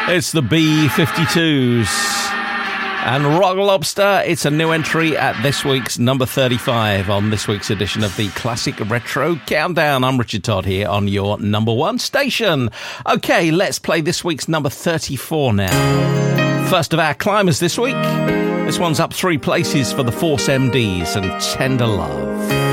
It's the B-52s. And Rock Lobster, it's a new entry at this week's number 35 on this week's edition of the Classic Retro Countdown. I'm Richard Todd here on your number one station. Okay, let's play this week's number 34 now. First of our climbers this week. This one's up 3 places for the Force MDs and Tender Love.